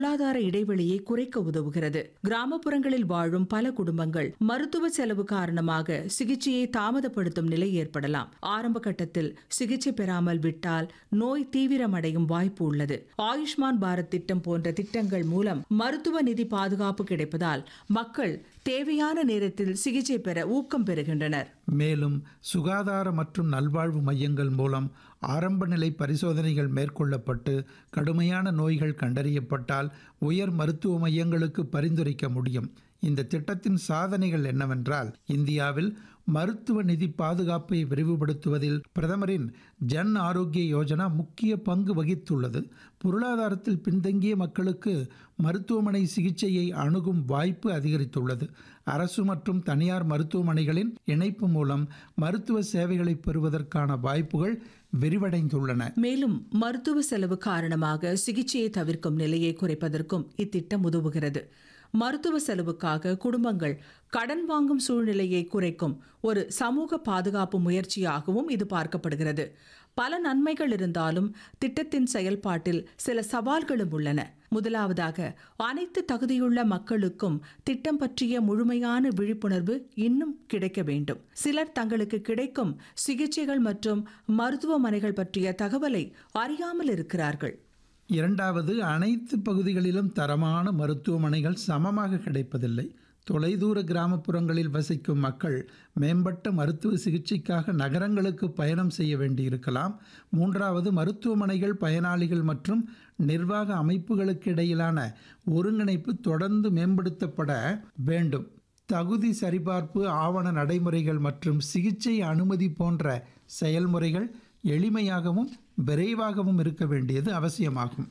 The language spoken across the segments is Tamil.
பொருளாதார இடைவெளியை குறைக்க உதவுகிறது. கிராமப்புறங்களில் வாழும் பல குடும்பங்கள் மருத்துவ செலவு காரணமாக சிகிச்சையை தாமதப்படுத்தும் நிலை ஏற்படலாம். ஆரம்ப கட்டத்தில் சிகிச்சை பெறாமல் விட்டால் நோய் தீவிரமடையும் வாய்ப்பு உள்ளது. ஆயுஷ்மான் பாரத் திட்டம் போன்ற திட்டங்கள் மூலம் மருத்துவ நிதி பாதுகாப்பு கிடைப்பதால் மக்கள் தேவையான நேரத்தில் சிகிச்சை பெற ஊக்கம் பெறுகின்றனர். மேலும் சுகாதார மற்றும் நல்வாழ்வு மையங்கள் மூலம் ஆரம்ப நிலை பரிசோதனைகள் மேற்கொள்ளப்பட்டு கடுமையான நோய்கள் கண்டறியப்பட்டால் உயர் மருத்துவ மையங்களுக்கு பரிந்துரைக்க முடியும். இந்த திட்டத்தின் சாதனைகள் என்னவென்றால், இந்தியாவில் மருத்துவ நிதி பாதுகாப்பை விரிவுபடுத்துவதில் பிரதமரின் ஜன் ஆரோக்கிய யோஜனா முக்கிய பங்கு வகித்துள்ளது. பொருளாதாரத்தில் பின்தங்கிய மக்களுக்கு மருத்துவமனை சிகிச்சையை அணுகும் வாய்ப்பு அதிகரித்துள்ளது. அரசு மற்றும் தனியார் மருத்துவமனைகளின் இணைப்பு மூலம் மருத்துவ சேவைகளை பெறுவதற்கான வாய்ப்புகள் விரிவடைந்துள்ளன. மேலும் மருத்துவ செலவு காரணமாக சிகிச்சையை தவிர்க்கும் நிலையை குறைப்பதற்கும் இத்திட்டம் உதவுகிறது. மருத்துவ செலவுக்காக குடும்பங்கள் கடன் வாங்கும் சூழ்நிலையை குறைக்கும் ஒரு சமூக பாதுகாப்பு முயற்சியாகவும் இது பார்க்கப்படுகிறது. பல நன்மைகள் இருந்தாலும் திட்டத்தின் செயல்பாட்டில் சில சவால்களும் உள்ளன. முதலாவதாக, அனைத்து தகுதியுள்ள மக்களுக்கும் திட்டம் பற்றிய முழுமையான விழிப்புணர்வு இன்னும் கிடைக்க வேண்டும். சிலர் தங்களுக்கு கிடைக்கும் சிகிச்சைகள் மற்றும் மருத்துவமனைகள் பற்றிய தகவலை அறியாமல் இருக்கிறார்கள். இரண்டாவது, அனைத்து பகுதிகளிலும் தரமான மருத்துவமனைகள் சமமாக கிடைப்பதில்லை. தொலைதூர கிராமப்புறங்களில் வசிக்கும் மக்கள் மேம்பட்ட மருத்துவ சிகிச்சைக்காக நகரங்களுக்கு பயணம் செய்ய வேண்டியிருக்கலாம். மூன்றாவது, மருத்துவமனைகள், பயனாளிகள் மற்றும் நிர்வாக அமைப்புகளுக்கு இடையிலான ஒருங்கிணைப்பு தொடர்ந்து மேம்படுத்தப்பட வேண்டும். தகுதி சரிபார்ப்பு, ஆவண நடைமுறைகள் மற்றும் சிகிச்சை அனுமதி போன்ற செயல்முறைகள் எளிமையாகவும் விரைவாகவும் இருக்க வேண்டியது அவசியமாகும்.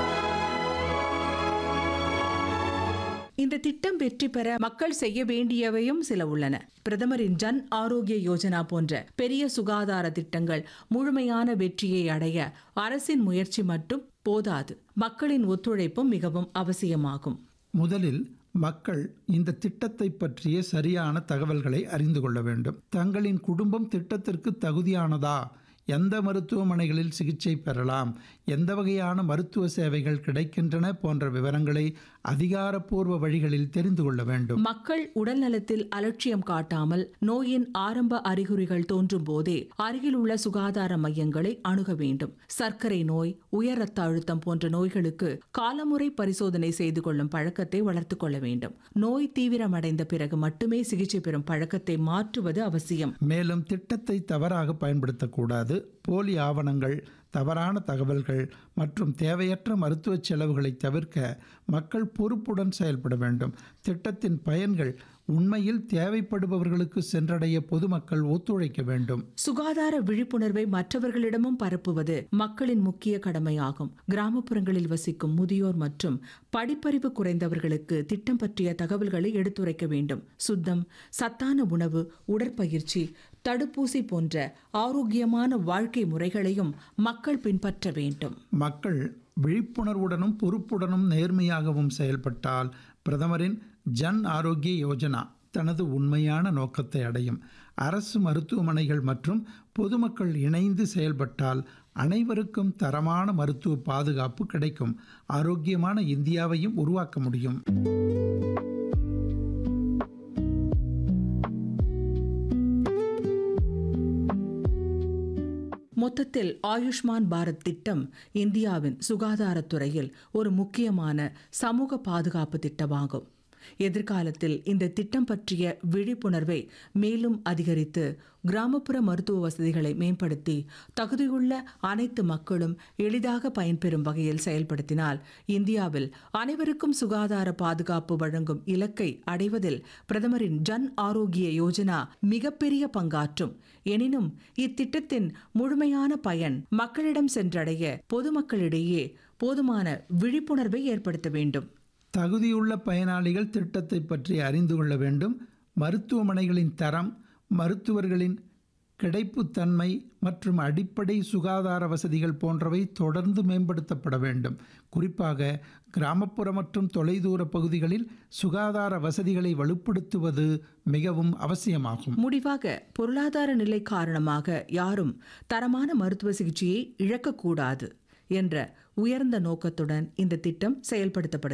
இந்த திட்டம் வெற்றி பெற மக்கள் செய்ய வேண்டியவையும் சில உள்ளன. பிரதமரின் ஜன் ஆரோக்கிய யோஜனா போன்ற பெரிய சுகாதார திட்டங்கள் முழுமையான வெற்றியை அடைய அரசின் முயற்சி மட்டும் போதாது, மக்களின் ஒத்துழைப்பும் மிகவும் அவசியமாகும். முதலில் மக்கள் இந்த திட்டத்தை பற்றிய சரியான தகவல்களை அறிந்து கொள்ள வேண்டும். தங்களின் குடும்பம் திட்டத்திற்கு தகுதியானதா, எந்த மருத்துவமனைகளில் சிகிச்சை பெறலாம், எந்த வகையான மருத்துவ சேவைகள் கிடைக்கின்றன போன்ற விவரங்களை அதிகாரப்பூர்வ வழிகளில் தெரிந்து கொள்ள வேண்டும். மக்கள் உடல் நலத்தில் அலட்சியம் காட்டாமல் நோயின் ஆரம்ப அறிகுறிகள் தோன்றும் போதே அருகில் உள்ள சுகாதார மையங்களை அணுக வேண்டும். சர்க்கரை நோய், உயர் ரத்த அழுத்தம் போன்ற நோய்களுக்கு காலமுறை பரிசோதனை செய்து கொள்ளும் பழக்கத்தை வளர்த்துக் கொள்ள வேண்டும். நோய் தீவிரமடைந்த பிறகு மட்டுமே சிகிச்சை பெறும் பழக்கத்தை மாற்றுவது அவசியம். மேலும் திட்டத்தை தவறாக பயன்படுத்தக்கூடாது. போலி ஆவணங்கள், தவறான தகவல்கள் மற்றும் தேவையற்ற மருத்துவ செலவுகளை தவிர்க்க மக்கள் பொறுப்புடன் செயல்பட வேண்டும். திட்டத்தின் பயன்கள் உண்மையில் தேவைப்படுபவர்களுக்கு சென்றடைய பொதுமக்கள் ஒத்துழைக்க வேண்டும். சுகாதார விழிப்புணர்வை மற்றவர்களிடமும் பரப்புவது மக்களின் முக்கிய கடமையாகும். கிராமப்புறங்களில் வசிக்கும் முதியோர் மற்றும் படிப்பறிவு குறைந்தவர்களுக்கு திட்டம் பற்றிய தகவல்களை எடுத்துரைக்க வேண்டும். சுத்தம், சத்தான உணவு, உடற்பயிற்சி, தடுப்பூசி போன்ற ஆரோக்கியமான வாழ்க்கை முறைகளையும் மக்கள் பின்பற்ற வேண்டும். மக்கள் விழிப்புணர்வுடனும் பொறுப்புடனும் நேர்மையாகவும் செயல்பட்டால் பிரதமரின் ஜன் ஆரோக்கிய யோஜனா தனது உண்மையான நோக்கத்தை அடையும். அரசு, மருத்துவமனைகள் மற்றும் பொதுமக்கள் இணைந்து செயல்பட்டால் அனைவருக்கும் தரமான மருத்துவ பாதுகாப்பு கிடைக்கும். ஆரோக்கியமான இந்தியாவையும் உருவாக்க முடியும். மொத்தத்தில் ஆயுஷ்மான் பாரத் திட்டம் இந்தியாவின் சுகாதாரத்துறையில் ஒரு முக்கியமான சமூக பாதுகாப்பு திட்டமாகும். எதிர்காலத்தில் இந்த திட்டம் பற்றிய விழிப்புணர்வை மேலும் அதிகரித்து கிராமப்புற மருத்துவ வசதிகளை மேம்படுத்தி தகுதியுள்ள அனைத்து மக்களும் எளிதாக பயன்பெறும் வகையில் செயல்படுத்தினால் இந்தியாவில் அனைவருக்கும் சுகாதார பாதுகாப்பு வழங்கும் இலக்கை அடைவதில் பிரதமரின் ஜன் ஆரோக்கிய யோஜனா மிகப்பெரிய பங்காற்றும். எனினும் இத்திட்டத்தின் முழுமையான பயன் மக்களிடம் சென்றடைய பொதுமக்களிடையே போதுமான விழிப்புணர்வை ஏற்படுத்த வேண்டும். தகுதியுள்ள பயனாளிகள் திட்டத்தை பற்றி அறிந்து கொள்ள வேண்டும். மருத்துவமனைகளின் தரம், மருத்துவர்களின் கிடைப்புத்தன்மை மற்றும் அடிப்படை சுகாதார வசதிகள் போன்றவை தொடர்ந்து மேம்படுத்தப்பட வேண்டும். குறிப்பாக கிராமப்புற மற்றும் தொலைதூர பகுதிகளில் சுகாதார வசதிகளை வலுப்படுத்துவது மிகவும் அவசியமாகும். முடிவாக, பொருளாதார நிலை காரணமாக யாரும் தரமான மருத்துவ சிகிச்சையை இழக்கக்கூடாது என்ற உயர்ந்த நோக்கத்துடன் இந்த திட்டம் செயல்படுத்தப்படுகிறது.